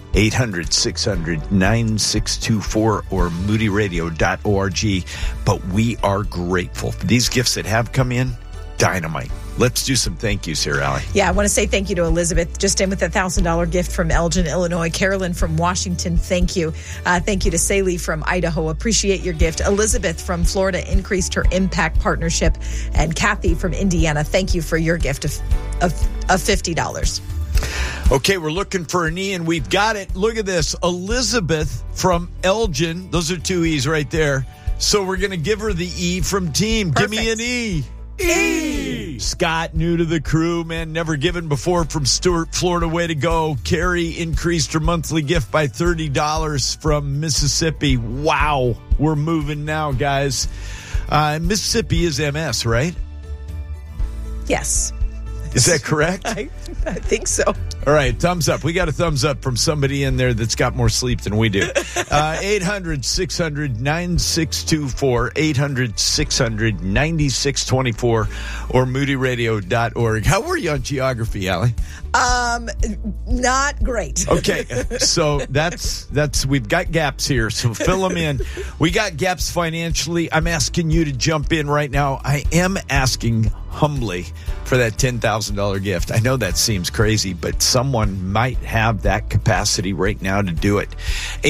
800-600-9624 or moodyradio.org. But we are grateful for these gifts that have come in. Dynamite. Let's do some thank yous here, Allie. Yeah, I want to say thank you to Elizabeth, just in with a $1,000 gift from Elgin, Illinois. Carolyn from Washington, thank you. Thank you to Saley from Idaho. Appreciate your gift. Elizabeth from Florida increased her impact partnership. And Kathy from Indiana, thank you for your gift of $50. Okay, we're looking for an E, and we've got it. Look at this. Elizabeth from Elgin. Those are two E's right there. So we're going to give her the E from team. Perfect. Give me an E. E. Scott, new to the crew, man, never given before from Stuart, Florida. Way to go. Carrie increased her monthly gift by $30 from Mississippi. Wow. We're moving now, guys. Mississippi is MS, right? Yes. Is that correct? I think so. All right, thumbs up. We got a thumbs up from somebody in there that's got more sleep than we do. 800-600-9624, 800-600-9624, or moodyradio.org. How were you on geography, Allie? Not great. Okay, so that's we've got gaps here, so fill them in. We got gaps financially. I'm asking you to jump in right now. I am asking humbly for that $10,000 gift. I know that seems crazy, but someone might have that capacity right now to do it.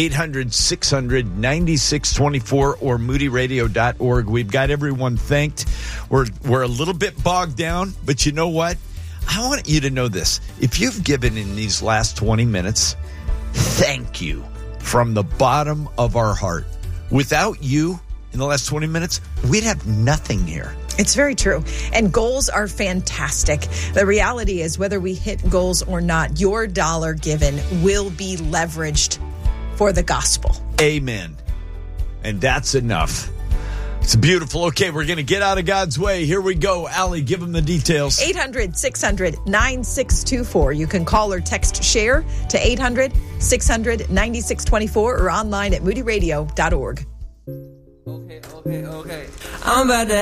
800-600-9624 or moodyradio.org. We've got everyone thanked. We're a little bit bogged down, but you know what? I want you to know this. If you've given in these last 20 minutes, thank you from the bottom of our heart. Without you in the last 20 minutes, we'd have nothing here. It's very true. And goals are fantastic. The reality is, whether we hit goals or not, your dollar given will be leveraged for the gospel. Amen. And that's enough. It's beautiful. Okay, we're going to get out of God's way. Here we go. Allie, give them the details. 800-600-9624. You can call or text SHARE to 800-600-9624 or online at moodyradio.org. Okay. I'm about to